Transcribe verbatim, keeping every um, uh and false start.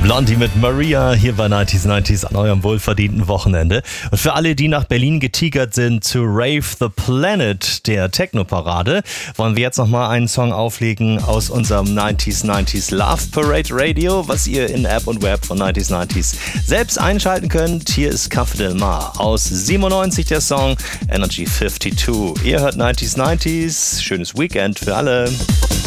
Blondie mit Maria hier bei neunzig neunzig an eurem wohlverdienten Wochenende. Und für alle, die nach Berlin getigert sind zu Rave the Planet, der Techno-Parade, wollen wir jetzt nochmal einen Song auflegen aus unserem neunzig neunzig Love Parade Radio, was ihr in App und Web von neunzig neunzig selbst einschalten könnt. Hier ist Café Del Mar aus siebenundneunzig der Song Energy zweiundfünfzig. Ihr hört neunzig neunzig, schönes Weekend für alle.